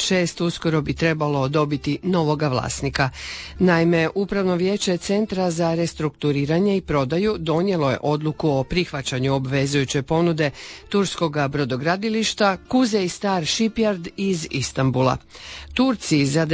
526 uskoro bi trebalo dobiti novoga vlasnika. Naime, Upravno vijeće Centra za restrukturiranje i prodaju donijelo je odluku o prihvaćanju obvezujuće ponude turskog brodogradilišta Kuzey Star Shipyard iz Istanbula. Turci za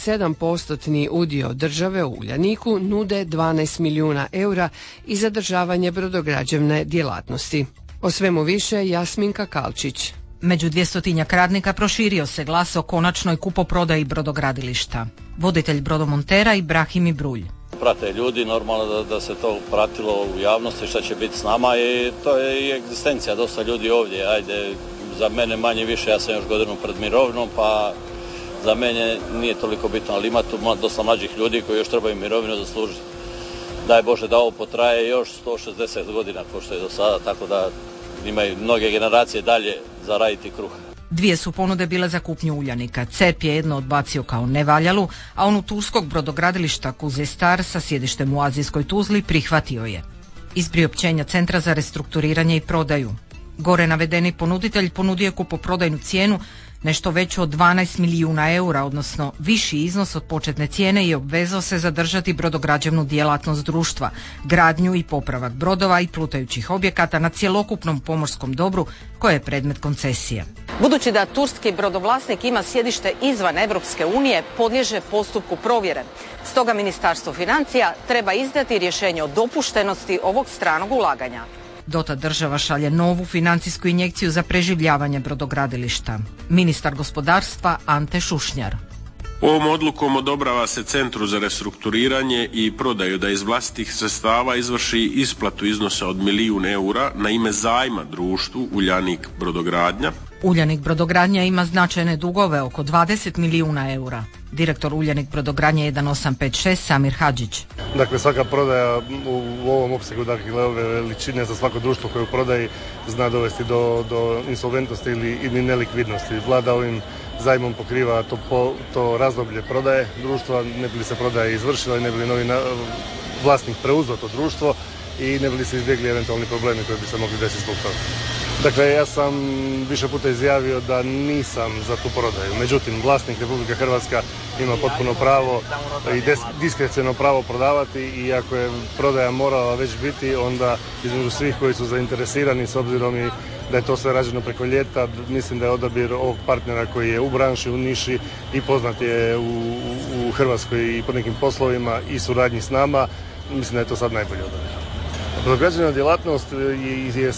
97% udio države u Uljaniku nude 12 milijuna eura i zadržavanje brodograđevne djelatnosti. O svemu više Jasminka Kalčić. Među 200 radnika proširio se glas o konačnoj kupoprodaji brodogradilišta. Voditelj brodomontera Ibrahim Brulj. Prate ljudi, normalno da se to pratilo u javnosti šta će biti s nama i to je i egzistencija dosta ljudi ovdje. Ajde, za mene manje više, ja sam još godinu pred mirovinom, pa za mene nije toliko bitno, ali ima tu dosta mlađih ljudi koji još trebaju mirovinu zaslužiti. Daj Bože da ovo potraje još 160 godina pošto je do sada, tako da imaju mnoge generacije dalje za raditi kruh. Dvije su ponude bile za kupnju Uljanika. CERP je jedno odbacio kao nevaljalu, a onu turskog brodogradilišta Kuzey Star sa sjedištem u azijskoj Tuzli prihvatio je. Iz priopćenja Centra za restrukturiranje i prodaju. Gore navedeni ponuditelj ponudio je kupoprodajnu cijenu nešto veću od 12 milijuna eura, odnosno viši iznos od početne cijene i obvezao se zadržati brodograđevnu djelatnost društva, gradnju i popravak brodova i plutajućih objekata na cjelokupnom pomorskom dobru koje je predmet koncesije. Budući da turski brodovlasnik ima sjedište izvan Europske unije, podliježe postupku provjere. Stoga Ministarstvo financija treba izdati rješenje o dopuštenosti ovog stranog ulaganja. Dotad država šalje novu financijsku injekciju za preživljavanje brodogradilišta. Ministar gospodarstva Ante Šušnjar. Ovom odlukom odobrava se Centru za restrukturiranje i prodaju da iz vlastitih sredstava izvrši isplatu iznosa od 1 milijun eura na ime zajma društvu Uljanik brodogradnja. Uljanik brodogradnja ima značajne dugove, oko 20 milijuna eura. Direktor Uljanik brodogradnje 1856 Samir Hadžić. Dakle, svaka prodaja u ovom opsegu, dakle ove veličine za svako društvo koje u prodaji zna dovesti do insolventnosti ili nelikvidnosti. Vlada ovim zajmom pokriva to razdoblje prodaje društva, ne bi li se prodaja izvršila i ne bi li novi vlasnik preuzeo to društvo i ne bi li se izbjegli eventualni problemi koji bi se mogli desiti zbog toga. Dakle, ja sam više puta izjavio da nisam za tu prodaju. Međutim, vlasnik Republika Hrvatska ima potpuno pravo i diskreciono pravo prodavati i ako je prodaja morala već biti, onda između svih koji su zainteresirani, s obzirom i da je to sve rađeno preko ljeta, mislim da je odabir ovog partnera koji je u branši, u niši i poznat je u Hrvatskoj i po nekim poslovima i suradnji s nama, mislim da je to sad najbolji odabir. Brodograđevna djelatnost je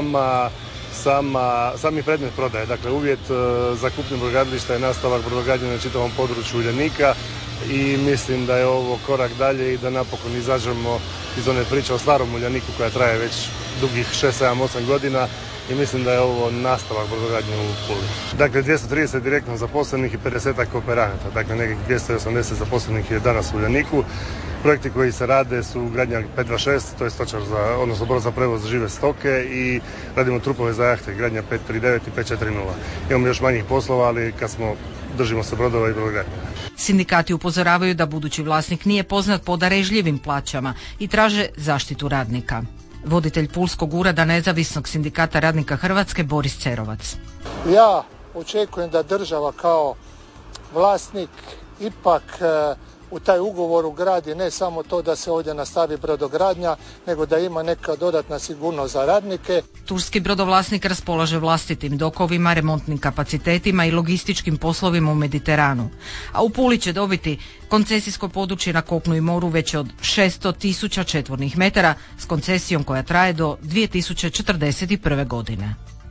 sami predmet prodaje. Dakle, uvjet za kupnju brodogradilišta je nastavak brodogradnje na čitavom području Uljanika i mislim da je ovo korak dalje i da napokon izađemo iz one priče o starom Uljaniku koja traje već dugih 6, 7, 8 godina i mislim da je ovo nastavak brodogradnje u Puli. Dakle, 230 direktno zaposlenih i 50 kooperanata. Dakle, nekih 280 zaposlenih je danas u Uljaniku. Projekti koji se rade su gradnja 526, to je stočar odnosno brod za prevoz žive stoke i radimo trupove za jahte, gradnja 539 i 540. Imamo još manjih poslova, ali držimo se brodova i brodogradnje. Sindikati upozoravaju da budući vlasnik nije poznat po darežljivim plaćama i traže zaštitu radnika. Voditelj Pulskog ureda Nezavisnog sindikata radnika Hrvatske Boris Cerovac. Ja očekujem da država kao vlasnik ipak u taj ugovor ugradi ne samo to da se ovdje nastavi brodogradnja, nego da ima neka dodatna sigurnost za radnike. Turski brodovlasnik raspolaže vlastitim dokovima, remontnim kapacitetima i logističkim poslovima u Mediteranu. A u Puli će dobiti koncesijsko područje na kopnu i moru veće od 600.000 četvornih metara s koncesijom koja traje do 2041. godine.